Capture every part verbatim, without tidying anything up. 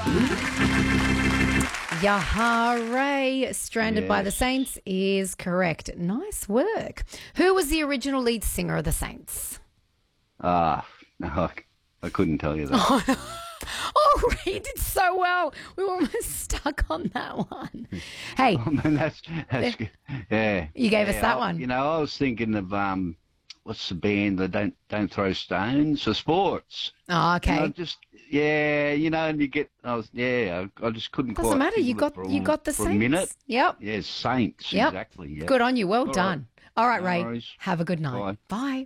Yahare, Stranded by the Yes. Saints is correct. Nice work. Who was the original lead singer of the Saints? Ah, no, I, I couldn't tell you that. Oh, you did so well. We were almost stuck on that one. Hey, I mean, that's, that's good. Yeah. You gave us Yeah, that I- one. You know, I was thinking of, um, what's the band that don't, don't throw stones? The Sports. oh, And I okay. just, yeah, you know, and you get, I was, yeah, I, I just couldn't Doesn't quite matter. think You of it got for, you a- got the for Saints. a minute. Yep. Yeah, Saints, Yep. exactly. Yeah. Good on you. Well All done. All right, No Ray. worries. Have a good night. Bye. Bye.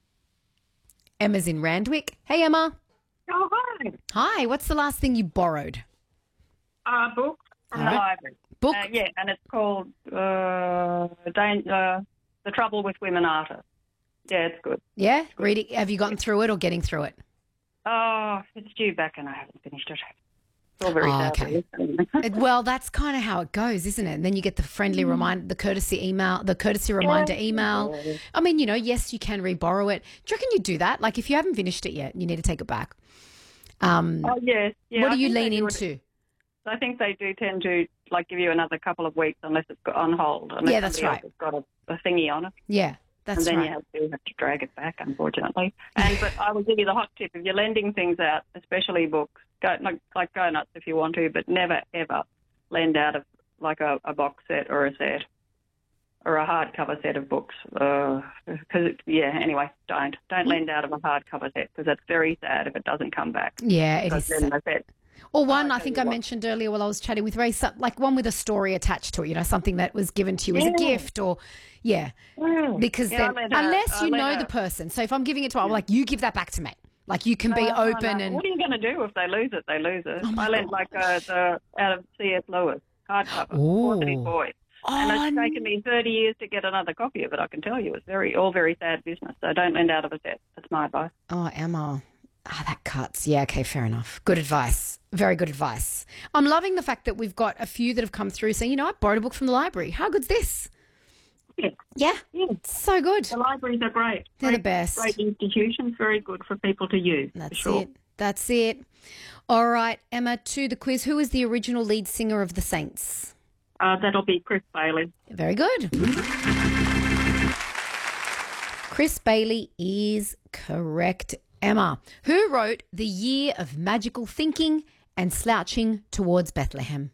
Emma's in Randwick. Hey, Emma. Oh, hi. Hi. What's the last thing you borrowed? A book from All the right. library. Book? Uh, yeah, and it's called uh, Dan- uh, The Trouble with Women Artists. Yeah, it's good. Yeah? Reading. Have you gotten through it or getting through it? Oh, it's due back and I haven't finished it. It's all very Oh, sad. okay. really. It- well, that's kind of how it goes, isn't it? And then you get the friendly reminder, the courtesy email, the courtesy reminder email. I mean, you know, yes, you can re-borrow it. Do you reckon you do that? Like, if you haven't finished it yet, you need to take it back. Um, Oh, yes. Yeah, what do I you think they lean do into? it- I think they do tend to, like, give you another couple of weeks unless it's got on hold. Unless Yeah, that's somebody right. else has got a, a thingy on it. Yeah, that's and then right. you have to, have to drag it back, unfortunately. And But I will give you the hot tip. If you're lending things out, especially books, go like, like go nuts if you want to, but never, ever lend out of like a, a box set or a set or a hardcover set of books. Because, yeah, anyway, don't. Don't lend out of a hardcover set because it's very sad if it doesn't come back. Yeah, it Because is. then the set Or one, Oh, I I think tell I you what. mentioned earlier while I was chatting with Ray, some- like one with a story attached to it, you know, something that was given to you as a Yeah. gift or, yeah, because Yeah, I then, lent out- unless I you lent know out- the person. So if I'm giving it to, I'm like, you give that back to me. Like you can be No, no, open no. and, What are you going to do if they lose it? They lose it. Oh, my I lent God. like uh, the out of C S. Lewis hardcover, Ooh. Forty Boys, and Oh, it's taken me thirty years to get another copy of it. I can tell you, it's very all very sad business. So don't lend out of a set. That's my advice. oh, Emma. Ah, that cuts. Yeah, okay, fair enough. Good advice. Very good advice. I'm loving the fact that we've got a few that have come through saying, you know, I borrowed a book from the library. How good's this? Yeah, Yeah, yeah. it's so good. The libraries are great. They're the great, best. Great institutions, very good for people to use. for That's sure. it. That's it. All right, Emma, to the quiz. Who is the original lead singer of the Saints? Uh, that'll be Chris Bailey. Very good. Chris Bailey is correct. Emma, who wrote The Year of Magical Thinking and Slouching Towards Bethlehem?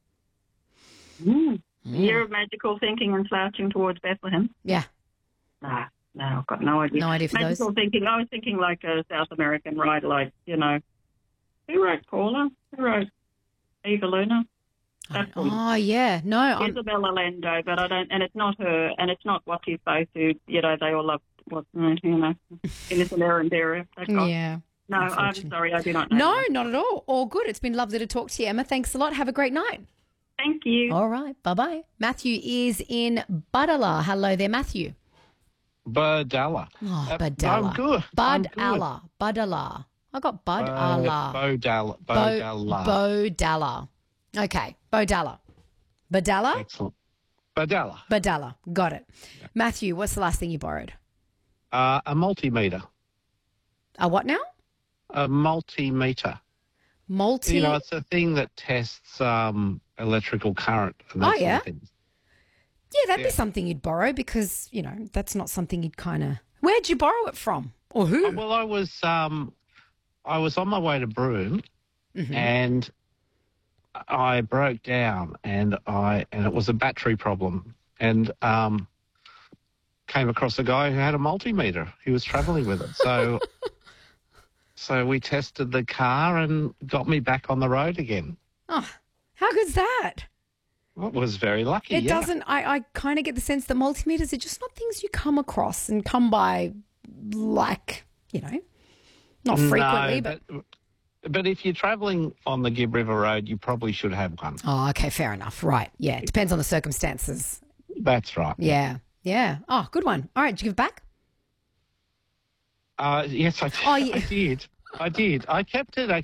Mm. Year of magical thinking and slouching towards Bethlehem. Yeah. Nah, no, I've got no idea. No idea for magical those. thinking. I was thinking like a South American writer, like you know, who wrote Paula? Who wrote Eva Luna? That woman. Oh, yeah. No, I'm, Isabella Lendo, but I don't, and it's not her, and it's not What's His Face, who, you know, they all love, what, you know, Innocent Aaron Dara. That guy. yeah. No, I'm unfortunately. sorry, I do not know. No, him. not at all. All good. It's been lovely to talk to you, Emma. Thanks a lot. Have a great night. Thank you. All right. Bye-bye. Matthew is in Badala. Hello there, Matthew. Badala. Oh, Uh, Badala. I'm good. I'm good. Badala. Badala. I got Bud Uh, Allah. Bodala. Bo- Bodala. Bodala. Okay. Bodala. Badala? Excellent. Badala. Badala. Got it. Matthew, what's the last thing you borrowed? Uh, a multimeter. A what now? A multimeter. Multi. You know, it's a thing that tests um, electrical current and that Oh, sort yeah? of thing. yeah, that'd yeah. be something you'd borrow because, you know, that's not something you'd kind of. Where'd you borrow it from? Or who? Uh, well, I was um, I was on my way to Broome, Mhm. and I broke down, and I and it was a battery problem, and um, came across a guy who had a multimeter. He was travelling with it, so so we tested the car and got me back on the road again. Oh, how good's that? Well, it was very lucky. It yeah. doesn't. I, I kind of get the sense that multimeters are just not things you come across and come by, like you know, not frequently. No, but, but but if you're travelling on the Gibb River Road, you probably should have one. oh, okay, fair enough. Right, yeah, it depends on the circumstances. That's right. Yeah, yeah. Oh, good one. All right, did you give it back? Uh, yes, I, Oh, yeah. I did. I did. I kept it